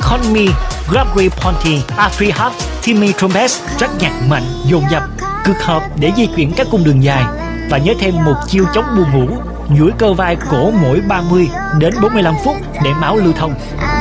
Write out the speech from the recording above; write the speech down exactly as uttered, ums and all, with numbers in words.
Conmi, Gregory Ponty, Audrey Hart, Timmy Trumpet, rất nhạc mạnh, dồn dập, cực hợp để di chuyển các cung đường dài. Và nhớ thêm một chiêu chống buồn ngủ, duỗi cơ vai cổ mỗi ba mươi đến bốn mươi lăm phút để máu lưu thông.